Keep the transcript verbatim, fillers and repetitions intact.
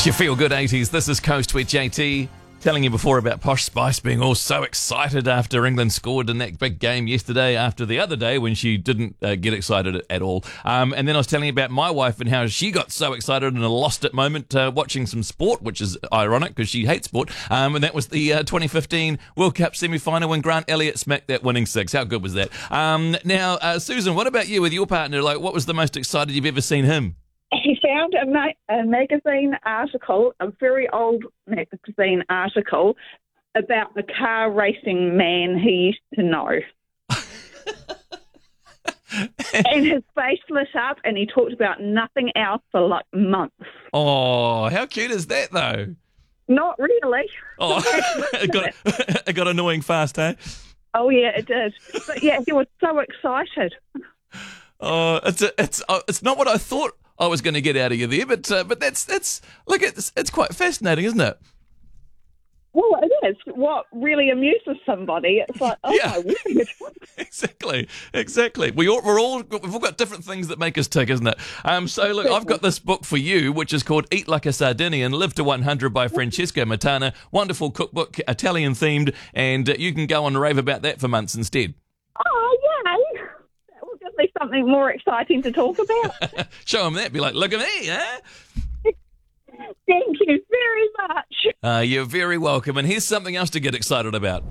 It's your Feel Good eighties. This is Coast with J T. Telling you before about Posh Spice being all so excited after England scored in that big game yesterday after the other day when she didn't uh, get excited at all. Um, and then I was telling you about my wife and how she got so excited in a lost it moment uh, watching some sport, which is ironic because she hates sport. Um, and that was the uh, twenty fifteen World Cup semi-final when Grant Elliott smacked that winning six. How good was that? Um, now, uh, Susan, what about you with your partner? Like, what was the most excited you've ever seen him? He found a, ma- a magazine article, a very old magazine article, about the car racing man he used to know. And his face lit up and he talked about nothing else for like months. Oh, how cute is that, though? Not really. Oh, it got, it got annoying fast, eh? Oh, yeah, it did. But, yeah, he was so excited. Oh, it's a, it's uh, it's not what I thought I was going to get out of you there, but uh, but that's that's look, it's it's quite fascinating, isn't it? Well, it is. What really amuses somebody, it's like, oh Yeah. my word. Exactly, exactly. We all, we're all we've all got different things that make us tick, isn't it? Um, so look, I've got this book for you, which is called Eat Like a Sardinian, Live to one hundred by Francesco Matana. Wonderful cookbook, Italian themed, and uh, you can go and rave about that for months instead. Oh, yay. That will give me something more exciting to talk about. Show them that. Be like, look at me, eh? Thank you very much. Uh, you're very welcome. And here's something else to get excited about.